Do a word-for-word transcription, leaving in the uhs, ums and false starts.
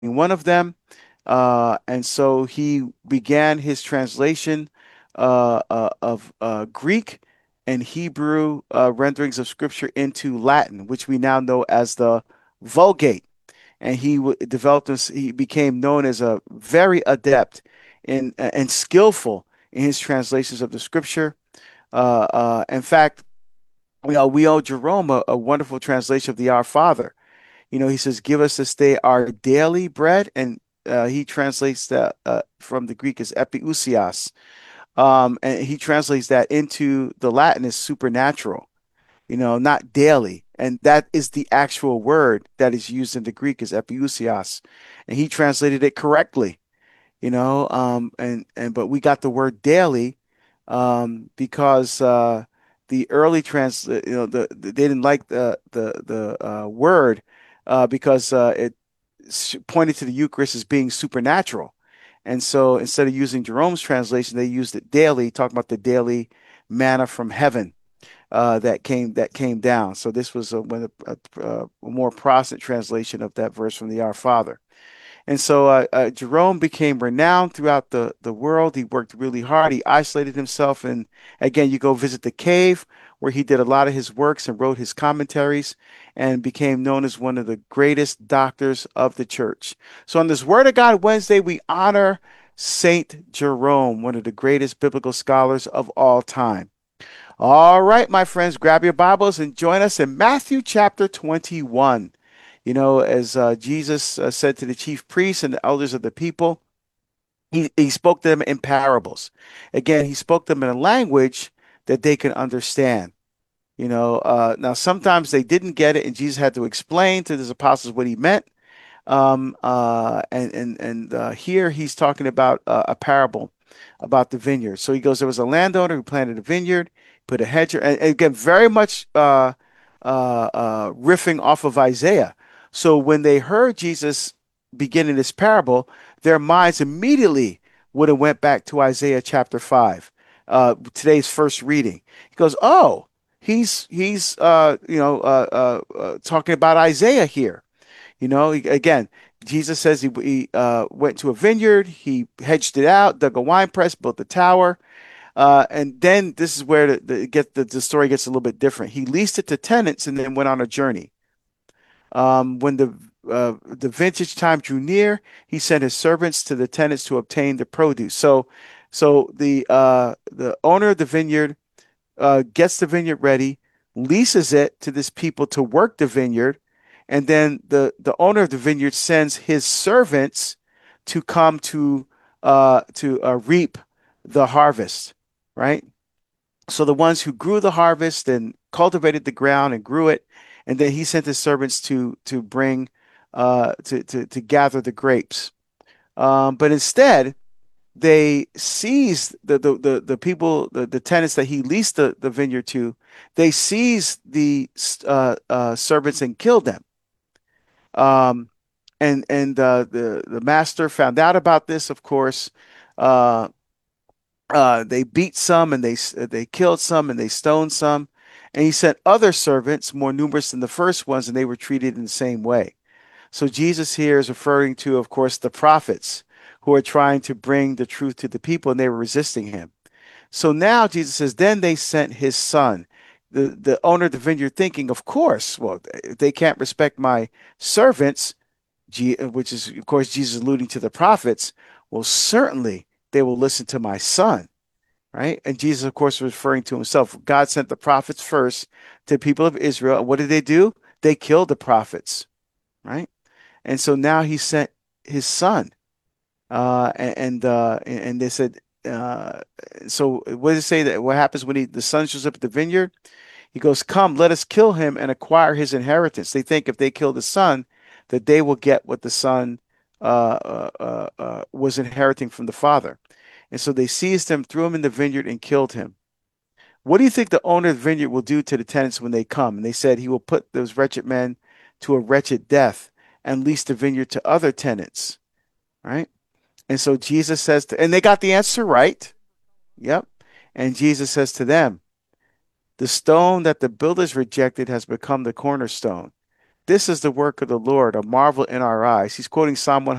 one of them. Uh, and so he began his translation uh, uh, of uh, Greek and Hebrew uh, renderings of scripture into Latin, which we now know as the Vulgate. And he w- developed this, he became known as a very adept in, and skillful in his translations of the scripture. Uh, uh, in fact, you know, we owe Jerome a, a wonderful translation of the Our Father. You know, he says, "Give us this day our daily bread," and uh, he translates that uh, from the Greek as epiousios, um, and he translates that into the Latin as supernatural. You know, not daily, and that is the actual word that is used in the Greek as epiousios, and he translated it correctly. You know, um, and and but we got the word daily um, because uh, the early trans, uh, you know, the, the they didn't like the the the uh, word uh, because uh, it s- pointed to the Eucharist as being supernatural, and so instead of using Jerome's translation, they used it daily, talking about the daily manna from heaven uh, that came that came down. So this was a, when a, a, a more Protestant translation of that verse from the Our Father. And so uh, uh, Jerome became renowned throughout the, the world. He worked really hard. He isolated himself. And again, you go visit the cave where he did a lot of his works and wrote his commentaries and became known as one of the greatest doctors of the church. So on this Word of God Wednesday, we honor Saint Jerome, one of the greatest biblical scholars of all time. All right, my friends, grab your Bibles and join us in Matthew chapter twenty-one. You know, as uh, Jesus uh, said to the chief priests and the elders of the people, he, he spoke to them in parables. Again, he spoke to them in a language that they can understand. You know, uh, now sometimes they didn't get it, and Jesus had to explain to his apostles what he meant. Um, uh, and and and uh, here he's talking about uh, a parable about the vineyard. So he goes, there was a landowner who planted a vineyard, put a hedge, and, and again, very much uh, uh, uh, riffing off of Isaiah. So when they heard Jesus beginning this parable, their minds immediately would have went back to Isaiah chapter five, uh, today's first reading. He goes, "Oh, he's he's uh, you know uh, uh, uh, talking about Isaiah here." You know, again, Jesus says he, he uh, went to a vineyard, he hedged it out, dug a wine press, built the tower, uh, and then this is where the, the get the, the story gets a little bit different. He leased it to tenants and then went on a journey. Um, when the uh, the vintage time drew near, he sent his servants to the tenants to obtain the produce. So, so the uh, the owner of the vineyard uh, gets the vineyard ready, leases it to this people to work the vineyard, and then the the owner of the vineyard sends his servants to come to uh, to uh, reap the harvest, right? So the ones who grew the harvest and cultivated the ground and grew it, and then he sent his servants to to bring uh, to to to gather the grapes. Um, but instead, they seized the the the, the people the, the tenants that he leased the, the vineyard to. They seized the uh, uh, servants and killed them. Um, and and uh, the the master found out about this. Of course, uh, uh, they beat some and they they killed some and they stoned some. And he sent other servants more numerous than the first ones, and they were treated in the same way. So Jesus here is referring to, of course, the prophets who are trying to bring the truth to the people, and they were resisting him. So now Jesus says, then they sent his son. The, the owner of the vineyard thinking, of course, well, if they can't respect my servants, which is, of course, Jesus alluding to the prophets, well, certainly they will listen to my son, right? And Jesus, of course, was referring to himself. God sent the prophets first to the people of Israel. And what did they do? They killed the prophets, right? And so now he sent his son. Uh, and and, uh, and they said, uh, so what does it say that what happens when he the son shows up at the vineyard? He goes, "Come, let us kill him and acquire his inheritance." They think if they kill the son, that they will get what the son uh, uh, uh, uh, was inheriting from the father. And so they seized him, threw him in the vineyard, and killed him. What do you think the owner of the vineyard will do to the tenants when they come? And they said he will put those wretched men to a wretched death and lease the vineyard to other tenants, right? And so Jesus says to, and they got the answer right. Yep. And Jesus says to them, the stone that the builders rejected has become the cornerstone. This is the work of the Lord, a marvel in our eyes. He's quoting Psalm